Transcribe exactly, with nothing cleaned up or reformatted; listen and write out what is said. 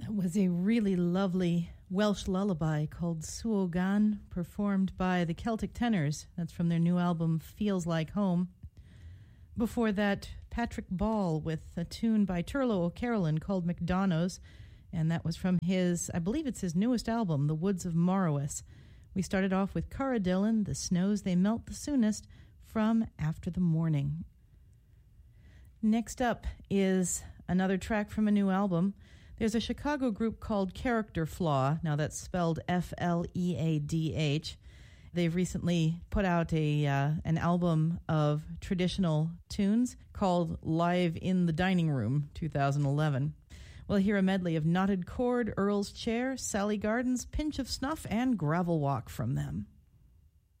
That was a really lovely Welsh lullaby called Suogan, performed by the Celtic Tenors. That's from their new album, Feels Like Home. Before that, Patrick Ball with a tune by Turlo O'Carolan called McDonough's, and that was from his, I believe it's his newest album, The Woods of Morrowis. We started off with Cara Dillon, The Snows They Melt the Soonest, from After the Morning. Next up is another track from a new album. There's a Chicago group called Character Flaw. Now that's spelled F L E A D H. They've recently put out a uh, an album of traditional tunes called Live in the Dining Room twenty eleven. We'll hear a medley of Knotted Cord, Earl's Chair, Sally Gardens, Pinch of Snuff, and Gravel Walk from them.